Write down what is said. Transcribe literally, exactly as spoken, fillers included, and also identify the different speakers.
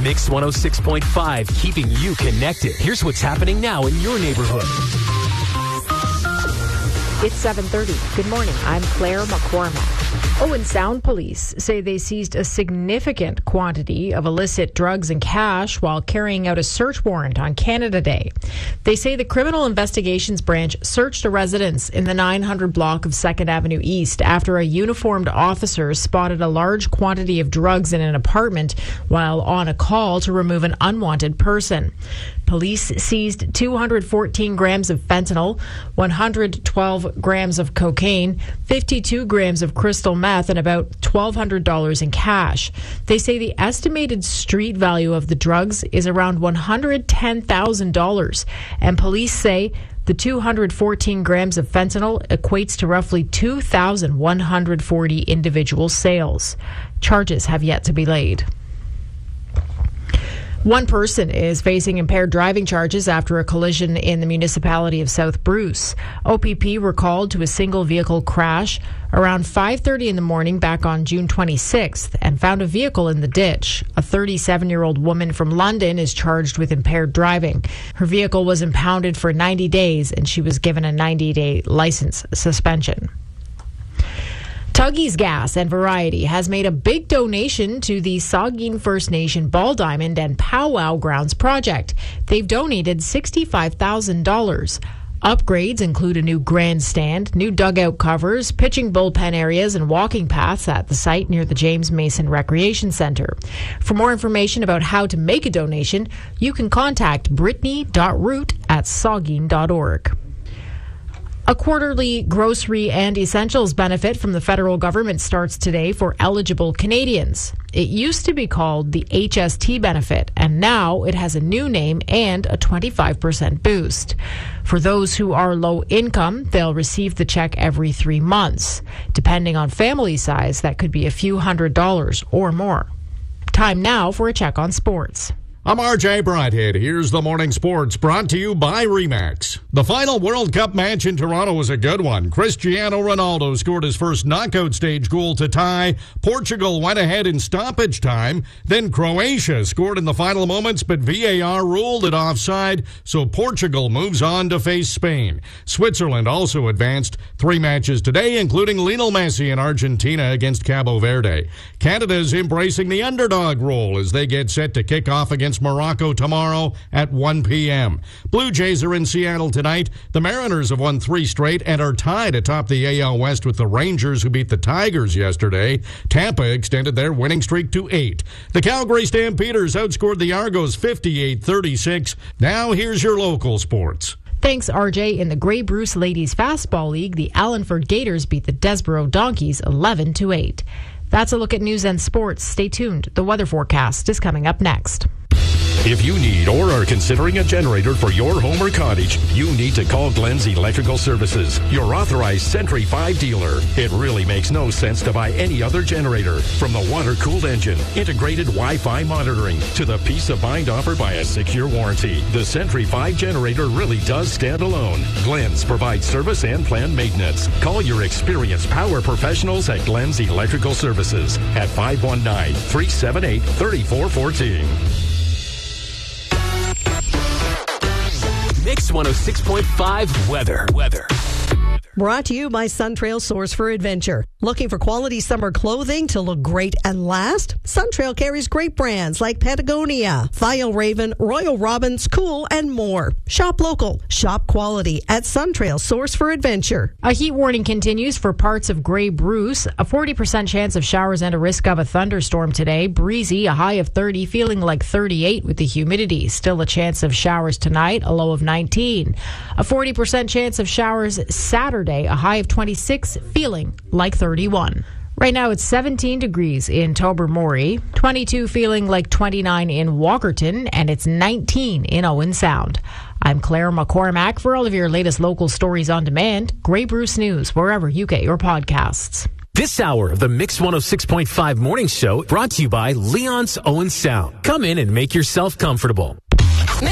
Speaker 1: Mix one oh six point five, keeping you connected. Here's what's happening now in your neighborhood.
Speaker 2: It's seven thirty. Good morning. I'm Claire McCormack. Owen Sound Police say they seized a significant quantity of illicit drugs and cash while carrying out a search warrant on Canada Day. They say the Criminal Investigations Branch searched a residence in the nine hundred block of second Avenue East after a uniformed officer spotted a large quantity of drugs in an apartment while on a call to remove an unwanted person. Police seized two hundred fourteen grams of fentanyl, one hundred twelve grams of cocaine, fifty-two grams of crystal meth, and about twelve hundred dollars in cash. They say the estimated street value of the drugs is around one hundred ten thousand dollars, and police say the two hundred fourteen grams of fentanyl equates to roughly two thousand one hundred forty individual sales. Charges have yet to be laid. One person is facing impaired driving charges after a collision in the municipality of South Bruce. O P P were called to a single vehicle crash around five thirty in the morning back on June twenty-sixth and found a vehicle in the ditch. A thirty-seven-year-old woman from London is charged with impaired driving. Her vehicle was impounded for ninety days and she was given a ninety-day license suspension. Tuggy's Gas and Variety has made a big donation to the Saugeen First Nation Ball Diamond and Powwow Grounds project. They've donated sixty-five thousand dollars. Upgrades include a new grandstand, new dugout covers, pitching bullpen areas, and walking paths at the site near the James Mason Recreation Centre. For more information about how to make a donation, you can contact brittany dot root at saugeen dot org. A quarterly grocery and essentials benefit from the federal government starts today for eligible Canadians. It used to be called the H S T benefit, and now it has a new name and a twenty-five percent boost. For those who are low income, they'll receive the check every three months. Depending on family size, that could be a few hundred dollars or more. Time now for a check on sports.
Speaker 3: I'm R J Brighthead. Here's the morning sports brought to you by Remax. The final World Cup match in Toronto was a good one. Cristiano Ronaldo scored his first knockout stage goal to tie. Portugal went ahead in stoppage time. Then Croatia scored in the final moments, but V A R ruled it offside, so Portugal moves on to face Spain. Switzerland also advanced three matches today, including Lionel Messi in Argentina against Cabo Verde. Canada's embracing the underdog role as they get set to kick off against Morocco tomorrow at one p.m. Blue Jays are in Seattle tonight. The Mariners have won three straight and are tied atop the A L West with the Rangers, who beat the Tigers yesterday. Tampa extended their winning streak to eight. The Calgary Stampeders outscored the Argos fifty-eight thirty-six. Now here's your local sports.
Speaker 2: Thanks, R J. In the Grey Bruce Ladies Fastball League, the Allenford Gators beat the Desborough Donkeys eleven to eight. That's a look at news and sports. Stay tuned. The weather forecast is coming up next.
Speaker 4: If you need or are considering a generator for your home or cottage, you need to call Glenn's Electrical Services, your authorized Sentry five dealer. It really makes no sense to buy any other generator. From the water-cooled engine, integrated Wi-Fi monitoring, to the peace of mind offered by a secure warranty, the Sentry five generator really does stand alone. Glenn's provides service and planned maintenance. Call your experienced power professionals at Glenn's Electrical Services at five one nine, three seven eight, three four one four.
Speaker 1: Mix one oh six point five weather. Weather.
Speaker 5: Brought to you by Suntrail Source for Adventure. Looking for quality summer clothing to look great and last? Suntrail carries great brands like Patagonia, Fjällräven, Royal Robins, Cool, and more. Shop local. Shop quality at Suntrail Source for Adventure.
Speaker 2: A heat warning continues for parts of Grey Bruce. A forty percent chance of showers and a risk of a thunderstorm today. Breezy, a high of thirty, feeling like thirty-eight with the humidity. Still a chance of showers tonight, a low of nineteen. A forty percent chance of showers Saturday. A high of twenty-six, feeling like thirty-one. Right now it's seventeen degrees in Tobermory, twenty-two feeling like twenty-nine in Walkerton, and it's nineteen in Owen Sound. I'm Claire McCormack. For all of your latest local stories on demand, Grey Bruce News, wherever you get your podcasts.
Speaker 1: This hour of the Mix one oh six point five Morning Show brought to you by Leon's Owen Sound. Come in and make yourself comfortable.